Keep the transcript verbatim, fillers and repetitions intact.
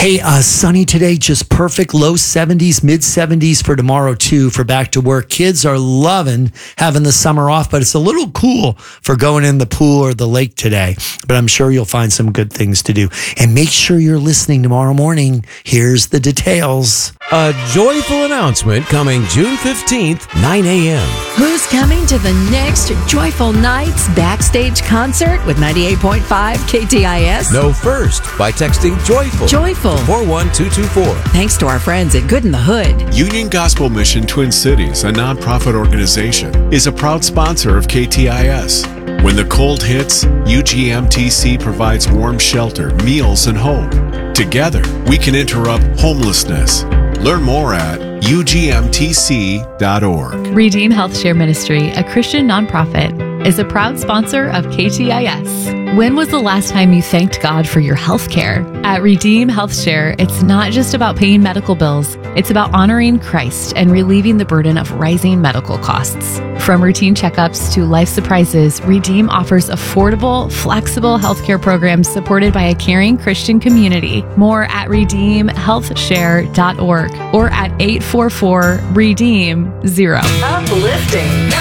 Hey, uh, sunny today, just perfect. Low seventies, mid seventies for tomorrow, too, for back to work. Kids are loving having the summer off, but it's a little cool for going in the pool or the lake today. But I'm sure you'll find some good things to do. And make sure you're listening tomorrow morning. Here's the details. A joyful announcement coming June fifteenth, nine a.m. Who's coming to the next Joyful Nights backstage concert with ninety-eight point five K T I S? Know first by texting JOYFUL. Joyful. four one two two four. Thanks to our friends at Good in the Hood. Union Gospel Mission Twin Cities, a nonprofit organization, is a proud sponsor of K T I S. When the cold hits, U G M T C provides warm shelter, meals, and hope. Together, we can interrupt homelessness. Learn more at U G M T C dot org. Redeem Health Share Ministry, a Christian nonprofit, is a proud sponsor of K T I S. When was the last time you thanked God for your health care? At Redeem Health Share, it's not just about paying medical bills. It's about honoring Christ and relieving the burden of rising medical costs. From routine checkups to life surprises, Redeem offers affordable, flexible healthcare programs supported by a caring Christian community. More at redeem health share dot org or at eight four four, redeem, zero. Uplifting.